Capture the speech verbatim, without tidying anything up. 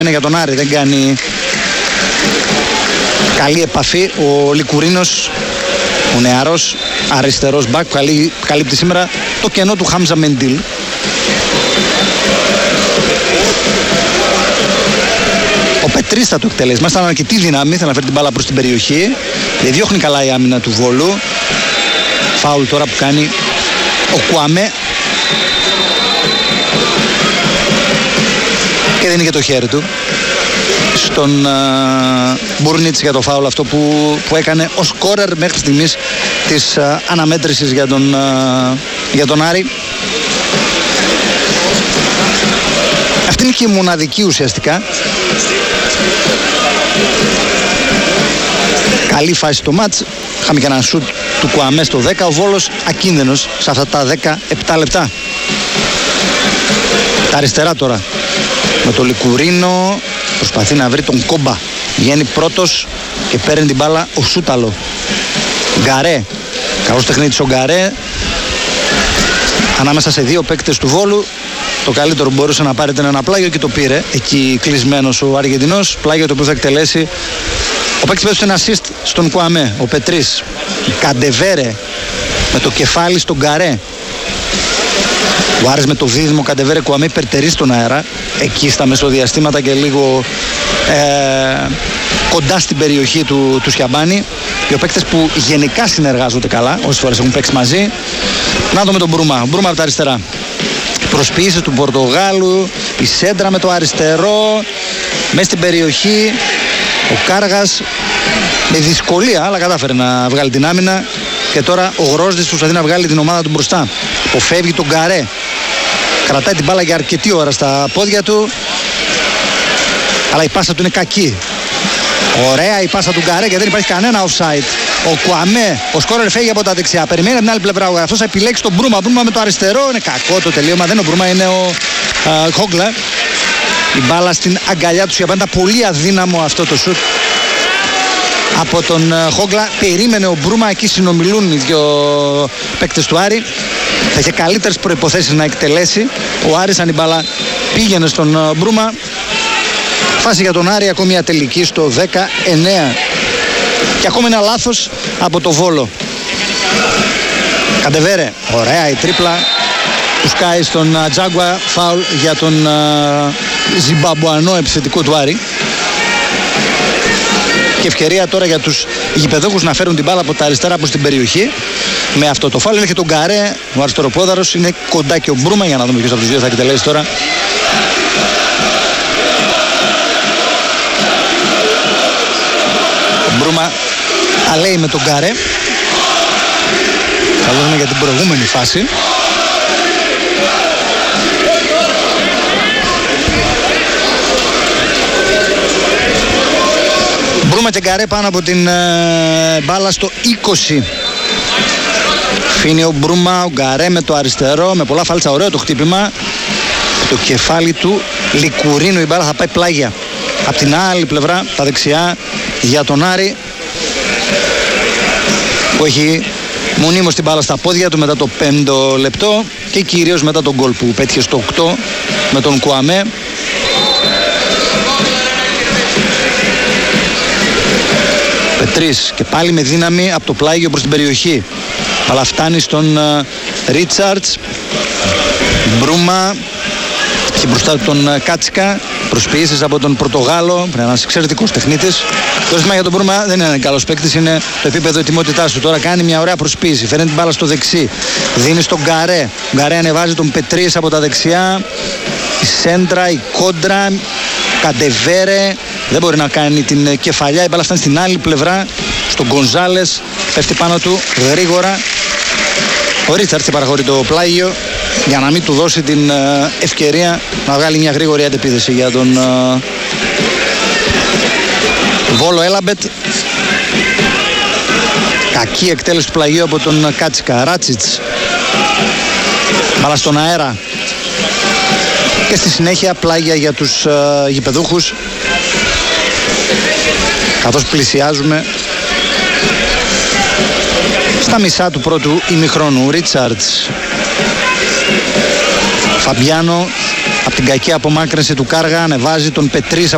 είναι για τον Άρη, δεν κάνει καλή επαφή. Ο Λικουρίνος, ο νεαρός αριστερός μπακ, καλύπτει σήμερα το κενό του Χάμζα Μεντίλ. Ο Πετρής θα το εκτελέσει. Μας ήταν αρκετή δύναμη, θα να φέρει την μπάλα προς την περιοχή. Δεν διώχνει καλά η άμυνα του Βόλου. Φάουλ τώρα που κάνει ο Κουαμέ. Και δίνει και το χέρι του στον uh, Μπουρνίτς για το φάουλ αυτό που, που έκανε ο σκόρερ μέχρι στιγμής της uh, αναμέτρησης για τον, uh, για τον Άρη. Αυτή είναι και η μοναδική ουσιαστικά καλή φάση στο μάτς. Είχαμε και ένα σουτ του Κουαμέ στο δέκα. Ο Βόλος ακίνδυνος σε αυτά τα δεκαεπτά λεπτά. Τα αριστερά τώρα με το Λικουρίνο, προσπαθεί να βρει τον Κόμπα. Βγαίνει πρώτος και παίρνει την μπάλα ο Σούταλο. Γκαρέ, καλός τεχνίτης ο Γκαρέ. Ανάμεσα σε δύο παίκτες του Βόλου, το καλύτερο μπορούσε να πάρει ένα πλάγιο και το πήρε. Εκεί κλεισμένος ο Αργεντινός, πλάγιο το οποίο θα εκτελέσει ο παίκτης που έδωσε ένα assist στον Κουαμέ, ο Πετρής. Καντεβέρε με το κεφάλι στον Γκαρέ. Ο Άρης με το δίδυμο Καντεβέρε Κουαμέ υπερτερεί στον αέρα, εκεί στα μεσοδιαστήματα και λίγο ε, κοντά στην περιοχή του, του Σιαμπάνη. Οι παίκτες που γενικά συνεργάζονται καλά, όσες φορές έχουν παίξει μαζί. Να δούμε τον Μπρούμα, ο Μπρούμα από τα αριστερά. Προσποίηση του Πορτογάλου, η σέντρα με το αριστερό, μέσα στην περιοχή. Ο Κάργας με δυσκολία, αλλά κατάφερε να βγάλει την άμυνα. Και τώρα ο Γρόσδης προσπαθεί να βγάλει την ομάδα του μπροστά. Αποφεύγει τον Γκαρέ. Κρατάει την μπάλα για αρκετή ώρα στα πόδια του. Αλλά η πάσα του είναι κακή. Ωραία η πάσα του Γκαρέ και δεν υπάρχει κανένα offside. Ο Κουαμέ, ο σκόρερ φεύγει από τα δεξιά. Περιμένει από την άλλη πλευρά. Αυτός θα επιλέξει τον Μπρούμα. Μπρούμα με το αριστερό. Είναι κακό το τελείωμα. Δεν είναι ο Μπρούμα, είναι ο Χόγκλα. Η μπάλα στην αγκαλιά του Σιαμπάντα. Πολύ αδύναμο αυτό το σουτ από τον Χόγκλα. Περίμενε ο Μπρούμα, εκεί συνομιλούν οι δύο παίκτες του Άρη. Θα είχε καλύτερες προϋποθέσεις να εκτελέσει ο Άρης αν η μπάλα πήγαινε στον Μπρούμα. Φάση για τον Άρη, ακόμη μια τελική στο δεκαεννέα. Και ακόμα ένα λάθος από το Βόλο. Καντεβέρε, ωραία η τρίπλα. Του σκάει στον Τζάγκουα, φάουλ για τον Ζιμπαμπουανό επιθετικό του Άρη. Και ευκαιρία τώρα για τους γηπεδούχους να φέρουν την μπάλα από τα αριστερά προς την περιοχή. Με αυτό το φάουλ είναι και τον Γκαρέ, ο αριστεροπόδαρος, είναι κοντά και ο Μπρούμα. Για να δούμε ποιος από τους δύο θα εκτελέσει τώρα. Ο Μπρούμα τα λέει με τον Γκαρέ. Θα δούμε για την προηγούμενη φάση. Μπρούμα και Γκαρέ πάνω από την ε, μπάλα στο είκοσι. Φύνει ο Μπρούμα, ο Γκαρέ με το αριστερό, με πολλά φάλτσα, ωραίο το χτύπημα. Το κεφάλι του Λικουρίνου, η μπάλα θα πάει πλάγια. Απ' την άλλη πλευρά, τα δεξιά για τον Άρη, που έχει μονίμως την μπάλα στα πόδια του μετά το πέμπτο λεπτό και κυρίως μετά τον γκολ που πέτυχε στο οκτώ με τον Κουαμέ. Πετρής και πάλι με δύναμη από το πλάγιο προς την περιοχή, αλλά φτάνει στον Ρίτσαρτς. Μπρούμα και μπροστά του τον Κάτσικα. Προσποιήσεις από τον Πορτογάλο, πρέπει να είναι ένας εξαιρετικός τεχνίτης. Το ζήτημα για τον Μπρούμα δεν είναι ένα καλός παίκτης, είναι το επίπεδο ετοιμότητάς του. Τώρα κάνει μια ωραία προσποίηση, φέρνει την μπάλα στο δεξί, δίνει στον Γκαρέ. Ο Γκαρέ ανεβάζει τον Πετρίς από τα δεξιά. Η σέντρα, η κόντρα, Καντεβέρε, δεν μπορεί να κάνει την κεφαλιά. Η μπάλα φτάνει στην άλλη πλευρά, στον Γκονζάλες, πέφτει πάνω του γρήγορα. Ο Ρίτσαρτς παραχωρεί το πλάγιο για να μην του δώσει την ευκαιρία να βγάλει μια γρήγορη αντεπίθεση για τον Βόλο Έλαμπετ. Κακή εκτέλεση του πλαγίου από τον Κάτσικα. Ράτσιτς, μπάλα στον αέρα και στη συνέχεια πλάγια για τους uh, γηπεδούχους, καθώς πλησιάζουμε στα μισά του πρώτου ημιχρόνου. Ρίτσαρτς, Φαμπιάνο από την κακή απομάκρυνση του Κάργα ανεβάζει τον Πετρίς από